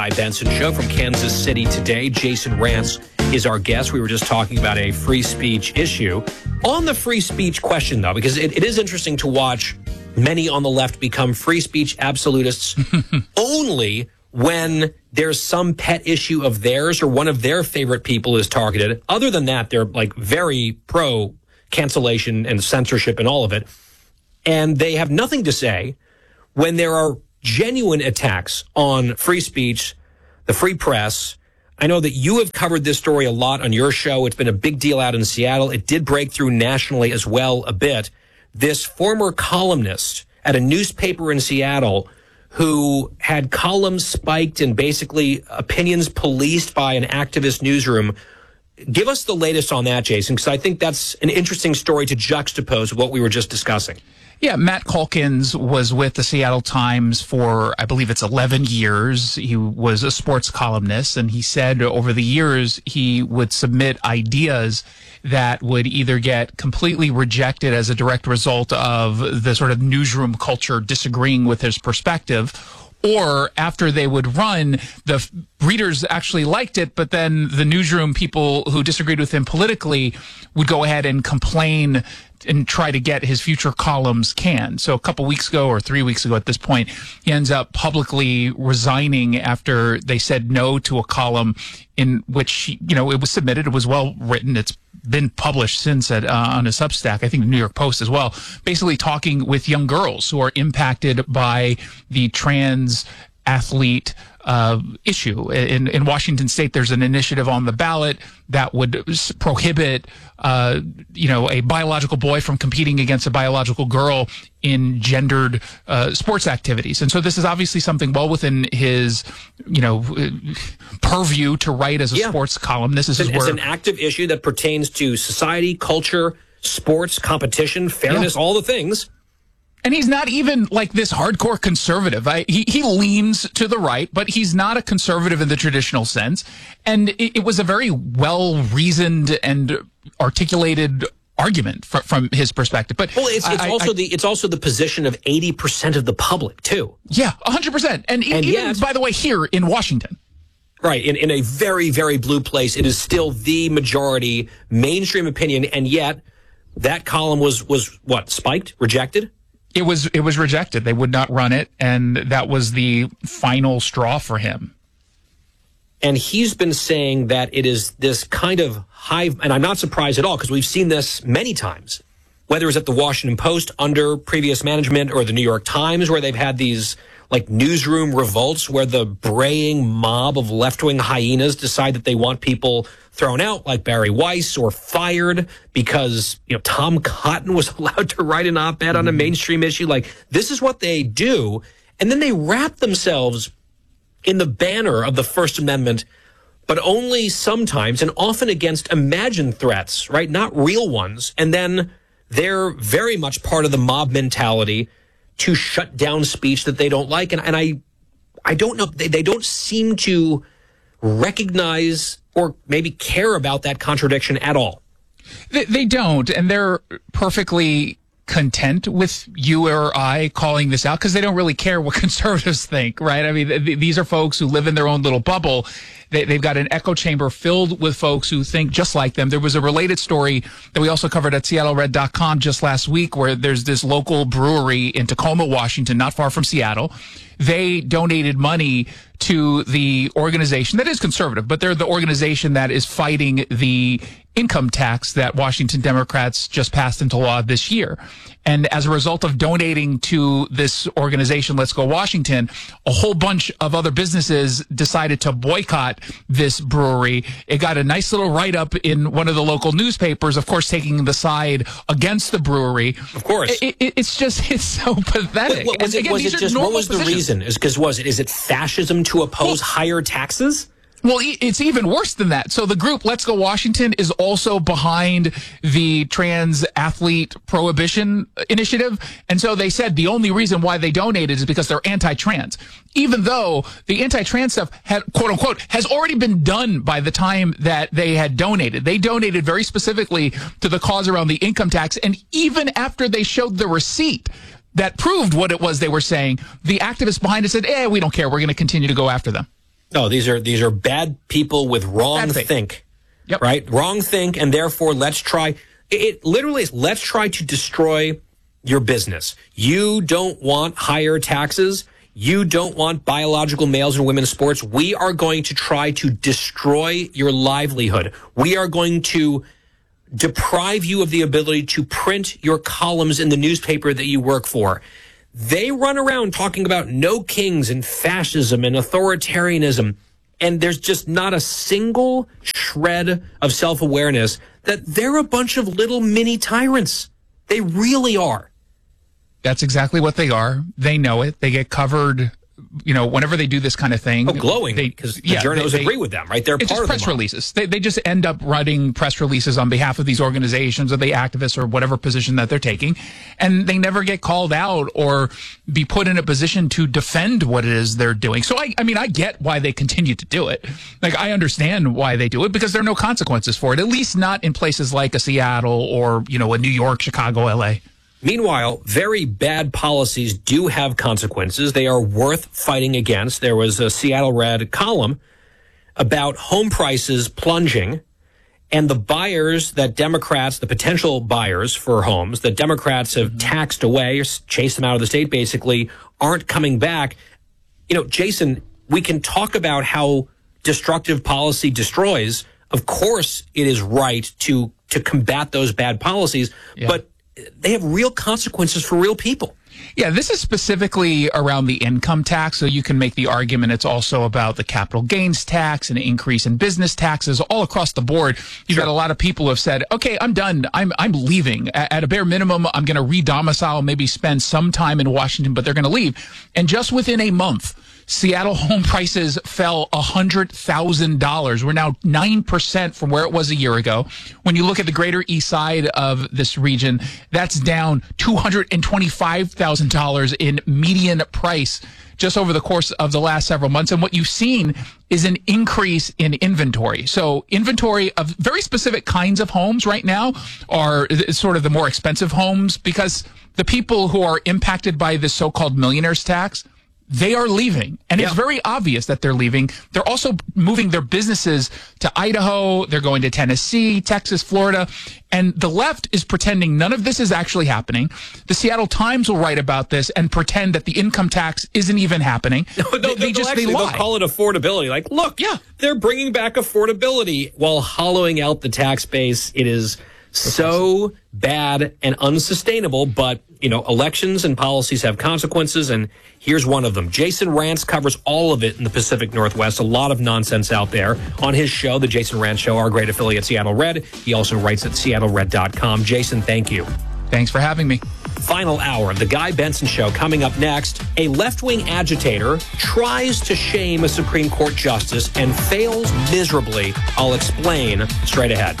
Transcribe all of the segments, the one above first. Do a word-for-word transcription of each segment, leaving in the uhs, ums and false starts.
Hi, Benson Show from Kansas City today. Jason Rantz is our guest. We were just talking about a free speech issue. On the free speech question, though, because it, it is interesting to watch many on the left become free speech absolutists only when there's some pet issue of theirs or one of their favorite people is targeted. Other than that, they're like very pro cancellation and censorship and all of it. And they have nothing to say when there are genuine attacks on free speech, the free press. I know that you have covered this story a lot on your show. It's been a big deal out in Seattle. It did break through nationally as well a bit. This former columnist at a newspaper in Seattle who had columns spiked and basically opinions policed by an activist newsroom. Give us the latest on that, Jason, because I think that's an interesting story to juxtapose with what we were just discussing. Yeah, Matt Calkins was with the Seattle Times for, I believe it's eleven years. He was a sports columnist, and he said over the years he would submit ideas that would either get completely rejected as a direct result of the sort of newsroom culture disagreeing with his perspective, or after they would run, the readers actually liked it, but then the newsroom people who disagreed with him politically would go ahead and complain and try to get his future columns canned. So a couple weeks ago, or three weeks ago at this point, he ends up publicly resigning after they said no to a column in which, you know, it was submitted. It was well written. It's been published since at, uh, on a Substack, I think the New York Post as well, basically talking with young girls who are impacted by the trans athlete uh, issue. In, in Washington State, there's an initiative on the ballot that would prohibit, uh, you know, a biological boy from competing against a biological girl in gendered uh, sports activities. And so this is obviously something well within his, you know, purview to write as a yeah. sports column. This is it's, where it's an active issue that pertains to society, culture, sports, competition, fairness, yeah. all the things. And he's not even like this hardcore conservative. I, he, he leans to the right, but he's not a conservative in the traditional sense. And it, it was a very well-reasoned and articulated argument from, from his perspective. But well, it's, it's I, also I, the it's also the position of eighty percent of the public too. Yeah, one hundred percent. And, and even, yet, by the way, here in Washington. Right, in, in a very, very blue place, it is still the majority mainstream opinion, and yet that column was, was what, spiked, rejected? It was it was rejected. They would not run it, and that was the final straw for him. And he's been saying that it is this kind of high, and I'm not surprised at all, because we've seen this many times, whether it's at the Washington Post under previous management or the New York Times, where they've had these like newsroom revolts where the braying mob of left-wing hyenas decide that they want people thrown out like Barry Weiss or fired because, you know, Tom Cotton was allowed to write an op-ed on a mainstream issue. Like, this is what they do. And then they wrap themselves in the banner of the First Amendment, but only sometimes and often against imagined threats, right? Not real ones. And then they're very much part of the mob mentality to shut down speech that they don't like. And, and I, I don't know, they, they don't seem to recognize or maybe care about that contradiction at all. They, they don't, and they're perfectly content with you or I calling this out because they don't really care what conservatives think, right? I mean, th- these are folks who live in their own little bubble. They, they've got an echo chamber filled with folks who think just like them. There was a related story that we also covered at Seattle Red dot com just last week where there's this local brewery in Tacoma, Washington, not far from Seattle. They donated money to the organization that is conservative, but they're the organization that is fighting the income tax that Washington Democrats just passed into law this year. And as a result of donating to this organization, Let's Go Washington, a whole bunch of other businesses decided to boycott this brewery. It got a nice little write-up in one of the local newspapers, of course, taking the side against the brewery. Of course. It, it, it's just, it's so pathetic. What, what, was and it, again, was these it are just, what was the positions. reason? Is because was it, is it fascism to oppose well, higher taxes? Well, it's even worse than that. So the group Let's Go Washington is also behind the trans athlete prohibition initiative. And so they said the only reason why they donated is because they're anti-trans, even though the anti-trans stuff had, quote unquote, has already been done by the time that they had donated. They donated very specifically to the cause around the income tax. And even after they showed the receipt that proved what it was they were saying, the activists behind it said, eh, we don't care. We're going to continue to go after them. No, these are these are bad people with wrong Bad think. think. Yep. Right? Wrong think, and therefore let's try. It, it literally is, let's try to destroy your business. You don't want higher taxes. You don't want biological males and women's sports. We are going to try to destroy your livelihood. We are going to deprive you of the ability to print your columns in the newspaper that you work for. They run around talking about no kings and fascism and authoritarianism, and there's just not a single shred of self-awareness that they're a bunch of little mini tyrants. They really are. That's exactly what they are. They know it. They get covered, you know, whenever they do this kind of thing. Oh, glowing, because the yeah, journals they, they, agree with them, right? They're it's part just of press releases. They, they just end up writing press releases on behalf of these organizations or the activists or whatever position that they're taking, and they never get called out or be put in a position to defend what it is they're doing. So, I, I mean, I get why they continue to do it. Like, I understand why they do it, because there are no consequences for it, at least not in places like a Seattle or, you know, a New York, Chicago, L A. Meanwhile, very bad policies do have consequences. They are worth fighting against. There was a Seattle Red column about home prices plunging, and the buyers that Democrats, the potential buyers for homes that Democrats have taxed away or chased them out of the state, basically, aren't coming back. You know, Jason, we can talk about how destructive policy destroys. Of course, it is right to to combat those bad policies, yeah. but they have real consequences for real people. Yeah, this is specifically around the income tax, so you can make the argument it's also about the capital gains tax and an increase in business taxes all across the board. You've sure. got a lot of people who have said, okay, I'm done. I'm I'm leaving. At a bare minimum, I'm going to re-domicile, maybe spend some time in Washington, but they're going to leave. And just within a month, Seattle home prices fell one hundred thousand dollars. We're now nine percent from where it was a year ago. When you look at the greater east side of this region, that's down two hundred twenty-five thousand dollars in median price just over the course of the last several months. And what you've seen is an increase in inventory. So inventory of very specific kinds of homes right now are sort of the more expensive homes, because the people who are impacted by this so-called millionaire's tax, they are leaving, and yeah. it's very obvious that they're leaving. They're also moving their businesses to Idaho. They're going to Tennessee, Texas, Florida, and the left is pretending none of this is actually happening. The Seattle Times will write about this and pretend that the income tax isn't even happening. No, no, they, they just actually, they lie. They'll call it affordability. Like, look, yeah, they're bringing back affordability while hollowing out the tax base. It is so bad and unsustainable, but, you know, elections and policies have consequences, and here's one of them. Jason Rantz covers all of it in the Pacific Northwest. A lot of nonsense out there. On his show, The Jason Rantz Show, our great affiliate, Seattle Red. He also writes at seattle red dot com. Jason, thank you. Thanks for having me. Final hour of The Guy Benson Show coming up next. A left-wing agitator tries to shame a Supreme Court justice and fails miserably. I'll explain straight ahead.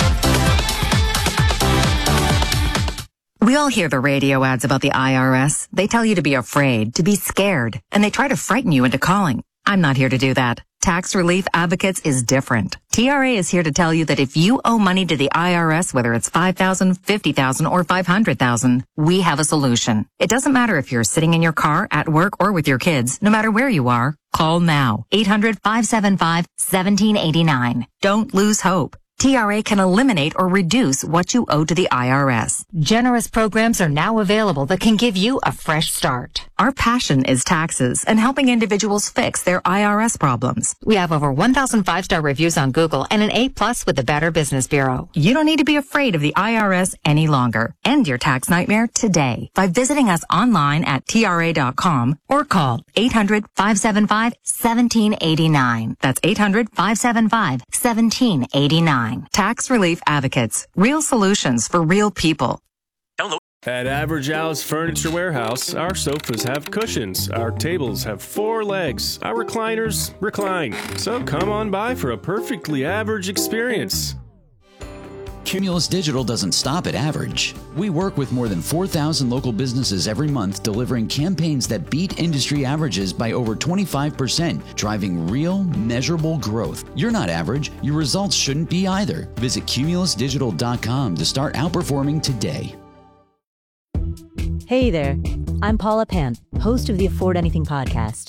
We all hear the radio ads about the I R S. They tell you to be afraid, to be scared, and they try to frighten you into calling. I'm not here to do that. Tax Relief Advocates is different. T R A is here to tell you that if you owe money to the I R S, whether it's five thousand dollars, fifty thousand dollars, or five hundred thousand dollars, we have a solution. It doesn't matter if you're sitting in your car, at work, or with your kids. No matter where you are, call now. eight hundred, five seven five, one seven eight nine. Don't lose hope. T R A can eliminate or reduce what you owe to the I R S. Generous programs are now available that can give you a fresh start. Our passion is taxes and helping individuals fix their I R S problems. We have over one thousand five-star reviews on Google and an A plus with the Better Business Bureau. You don't need to be afraid of the I R S any longer. End your tax nightmare today by visiting us online at T R A dot com or call eight hundred, five seven five, one seven eight nine. That's eight hundred, five seven five, one seven eight nine. Tax Relief Advocates. Real solutions for real people. At Average House Furniture Warehouse, our sofas have cushions, our tables have four legs, our recliners recline. So come on by for a perfectly average experience. Cumulus Digital doesn't stop at average. We work with more than four thousand local businesses every month, delivering campaigns that beat industry averages by over twenty-five percent, driving real, measurable growth. You're not average. Your results shouldn't be either. Visit cumulus digital dot com to start outperforming today. Hey there. I'm Paula Pan, host of the Afford Anything podcast.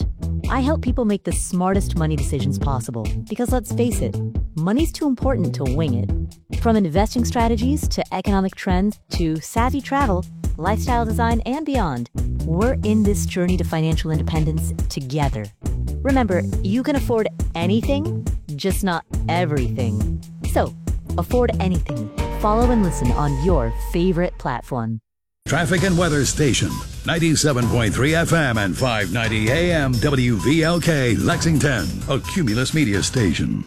I help people make the smartest money decisions possible because, let's face it, money's too important to wing it. From investing strategies to economic trends to savvy travel, lifestyle design, and beyond, we're in this journey to financial independence together. Remember, you can afford anything, just not everything. So, afford anything. Follow and listen on your favorite platform. Traffic and weather station, ninety-seven point three F M and five ninety A M W V L K, Lexington, a Cumulus Media station.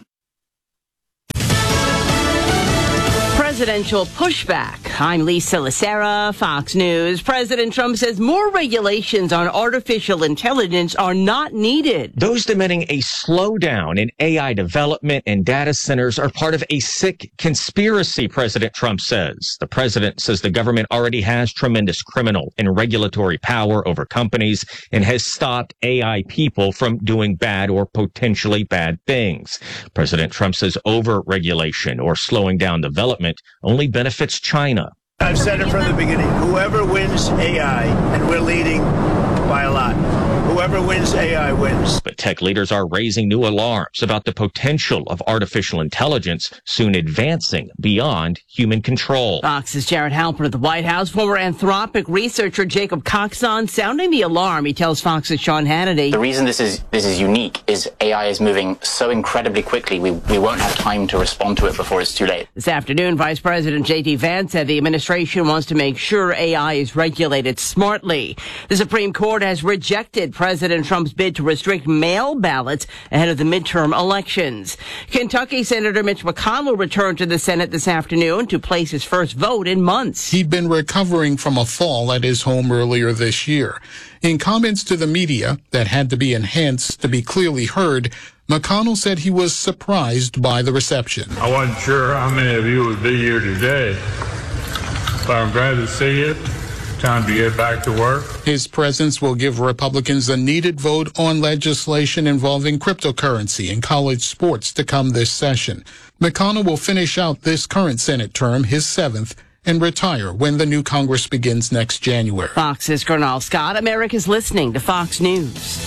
Presidential pushback. I'm Lisa Lacera, Fox News. President Trump says more regulations on artificial intelligence are not needed. Those demanding a slowdown in A I development and data centers are part of a sick conspiracy, President Trump says. The president says the government already has tremendous criminal and regulatory power over companies and has stopped A I people from doing bad or potentially bad things. President Trump says over-regulation or slowing down development only benefits China. I've said it from the beginning. Whoever wins A I, and we're leading by a lot, whoever wins A I wins. But tech leaders are raising new alarms about the potential of artificial intelligence soon advancing beyond human control. Fox's Jared Halpern at the White House. Former Anthropic researcher Jacob Coxon sounding the alarm. He tells Fox's Sean Hannity. The reason this is this is unique is A I is moving so incredibly quickly, we, we won't have time to respond to it before it's too late. This afternoon, Vice President J D Vance said the administration wants to make sure A I is regulated smartly. The Supreme Court has rejected President Trump's bid to restrict mail ballots ahead of the midterm elections. Kentucky Senator Mitch McConnell returned to the Senate this afternoon to place his first vote in months. He'd been recovering from a fall at his home earlier this year. In comments to the media that had to be enhanced to be clearly heard, McConnell said he was surprised by the reception. I wasn't sure how many of you would be here today, but I'm glad to see you. Time to get back to work. His presence will give Republicans a needed vote on legislation involving cryptocurrency and college sports to come this session. McConnell will finish out this current Senate term, his seventh, and retire when the new Congress begins next January. Fox's Gernal Scott. America's listening to Fox News.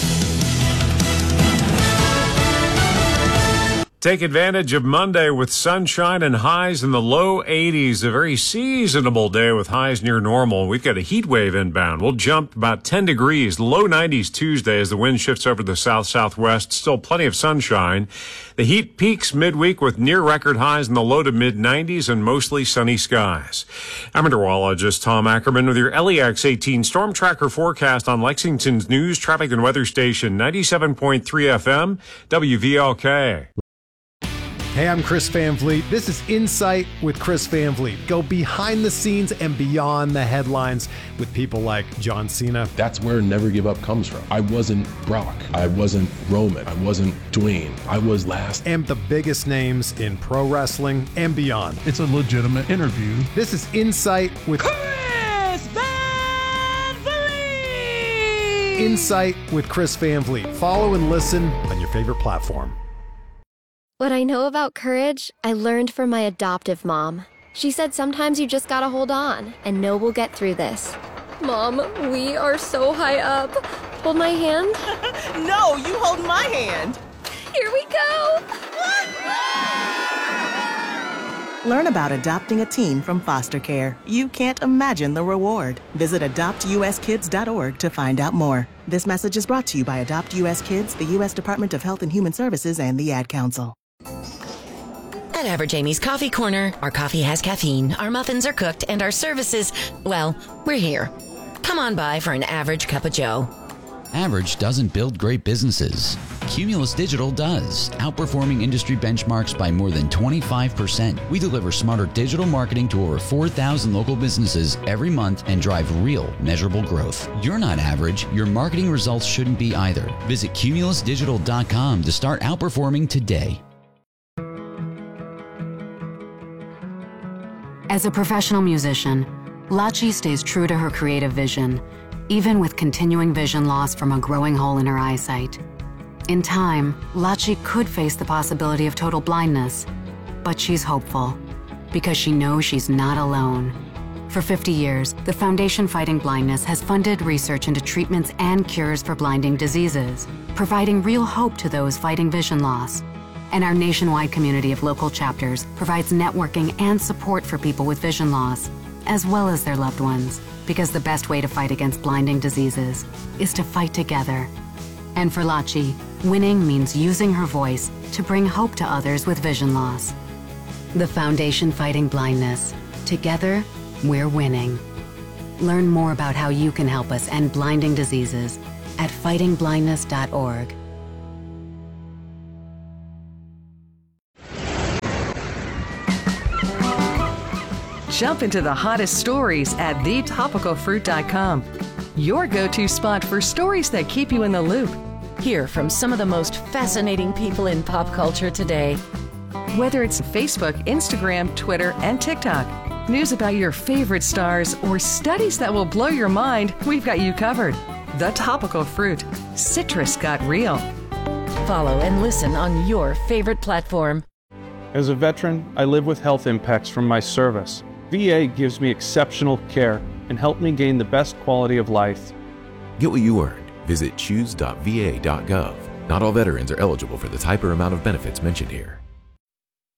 Take advantage of Monday with sunshine and highs in the low eighties. A very seasonable day with highs near normal. We've got a heat wave inbound. We'll jump about ten degrees, low nineties Tuesday as the wind shifts over to the south-southwest. Still plenty of sunshine. The heat peaks midweek with near record highs in the low to mid nineties and mostly sunny skies. I'm meteorologist Tom Ackerman with your L E X eighteen Storm Tracker forecast on Lexington's news, traffic, and weather station, ninety-seven point three F M, W V L K. Hey, I'm Chris Van Vliet. This is Insight with Chris Van Vliet. Go behind the scenes and beyond the headlines with people like John Cena. That's where Never Give Up comes from. I wasn't Brock. I wasn't Roman. I wasn't Dwayne. I was last. And the biggest names in pro wrestling and beyond. It's a legitimate interview. This is Insight with Chris Van Vliet. Insight with Chris Van Vliet. Follow and listen on your favorite platform. What I know about courage, I learned from my adoptive mom. She said sometimes you just gotta hold on and know we'll get through this. Mom, we are so high up. Hold my hand. No, you hold my hand. Here we go. Learn about adopting a teen from foster care. You can't imagine the reward. Visit adopt u s kids dot org to find out more. This message is brought to you by Adopt U S Kids, the U S Department of Health and Human Services, and the Ad Council. At Average Amy's Coffee Corner, our coffee has caffeine, our muffins are cooked, and our services, well, we're here. Come on by for an average cup of joe. Average doesn't build great businesses. Cumulus Digital does, outperforming industry benchmarks by more than twenty-five percent. We deliver smarter digital marketing to over four thousand local businesses every month and drive real, measurable growth. You're not average. Your marketing results shouldn't be either. Visit cumulus digital dot com to start outperforming today. As a professional musician, Lachi stays true to her creative vision, even with continuing vision loss from a growing hole in her eyesight. In time, Lachi could face the possibility of total blindness, but she's hopeful because she knows she's not alone. For fifty years, the Foundation Fighting Blindness has funded research into treatments and cures for blinding diseases, providing real hope to those fighting vision loss. And our nationwide community of local chapters provides networking and support for people with vision loss, as well as their loved ones, because the best way to fight against blinding diseases is to fight together. And for Lachi, winning means using her voice to bring hope to others with vision loss. The Foundation Fighting Blindness. Together, we're winning. Learn more about how you can help us end blinding diseases at fighting blindness dot org. Jump into the hottest stories at the topical fruit dot com. Your go-to spot for stories that keep you in the loop. Hear from some of the most fascinating people in pop culture today. Whether it's Facebook, Instagram, Twitter, and TikTok, news about your favorite stars, or studies that will blow your mind, we've got you covered. The Topical Fruit. Citrus got real. Follow and listen on your favorite platform. As a veteran, I live with health impacts from my service. V A gives me exceptional care and helped me gain the best quality of life. Get what you earned. Visit choose dot v a dot gov. Not all veterans are eligible for the type or amount of benefits mentioned here.